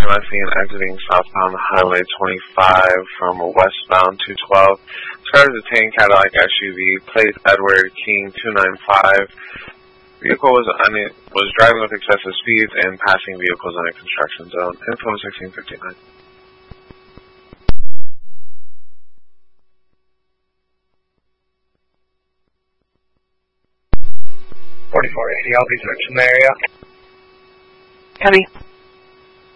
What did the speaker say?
last seen exiting southbound Highway 25 from westbound 212. Described as a tan Cadillac SUV, plate Edward King 295. Vehicle was driving with excessive speeds and passing vehicles in a construction zone. Info 1659. 4480, I'll be searching the area. Copy.